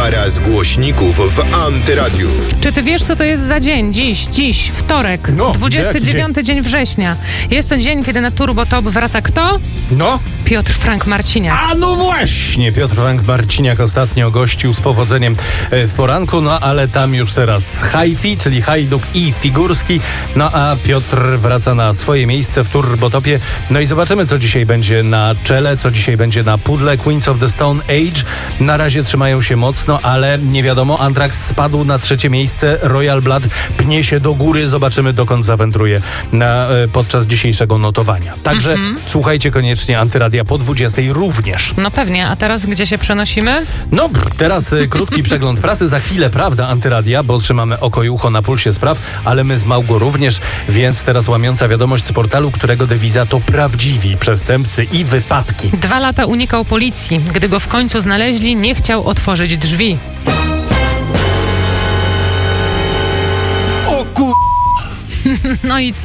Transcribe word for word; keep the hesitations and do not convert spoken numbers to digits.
Para z głośników w Antyradiu. Czy ty wiesz, co to jest za dzień? Dziś, dziś, wtorek, No, dwudziesty dziewiąty dzień września. Jest to dzień, kiedy na Turbo Top wraca kto? No, Piotr Frank Marciniak. a no właśnie, Piotr Frank Marciniak ostatnio gościł z powodzeniem w poranku, no ale tam już teraz Hi-Fi, czyli Hajduk i Figurski, no a Piotr wraca na swoje miejsce w Turbotopie. No i zobaczymy, co dzisiaj będzie na czele, co dzisiaj będzie na pudle. Queens of the Stone Age na razie trzymają się mocno, ale nie wiadomo, Anthrax spadł na trzecie miejsce, Royal Blood pnie się do góry, zobaczymy, dokąd zawędruje na, podczas dzisiejszego notowania. Także mm-hmm. słuchajcie koniecznie Antyradia po dwudziestej również. No pewnie, a teraz gdzie się przenosimy? No, teraz y, krótki przegląd prasy, za chwilę, prawda, Antyradia, bo trzymamy oko i ucho na pulsie spraw, ale my z Małgą również, więc teraz łamiąca wiadomość z portalu, którego dewiza to prawdziwi przestępcy i wypadki. Dwa lata unikał policji. Gdy go w końcu znaleźli, nie chciał otworzyć drzwi. O kur... No i co?